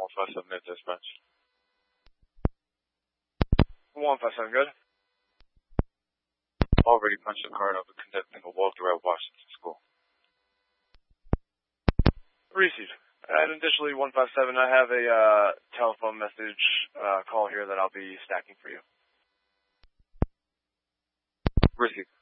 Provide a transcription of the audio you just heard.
157 minutes dispatch. 157, good. Already punched a card up and conducting a walk-through at Washington School. Received. And additionally, 157, I have a telephone message call here that I'll be stacking for you. Received.